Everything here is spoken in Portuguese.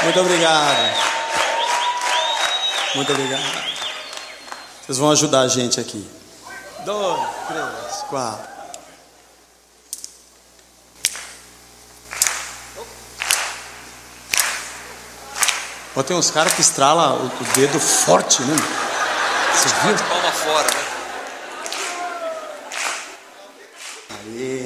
Muito obrigado. Muito obrigado. Vocês vão ajudar a gente aqui. 2, 3, 4. Tem uns caras que estralam o dedo forte, né? Você viu? Palma fora, né?